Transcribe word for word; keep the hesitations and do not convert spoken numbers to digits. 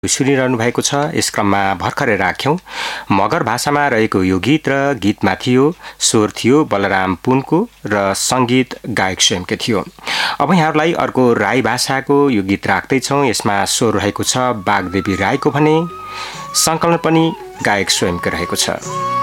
सुनिरहनु भएको छ। यस क्रममा भर्खरै राख्यौं मगर भाषामा रहेको यो गीत र गीतमा थियो स्वर थियो बलराम पुनको र संगीत गायक स्वयंकै थियो। अब यहाँहरूलाई अर्को राई भाषाको यो गीत राख्दैछौं। यसमा स्वर रहेको छ बागदेवी राईको भने संकलन पनि गायक स्वयंकै रहेको छ।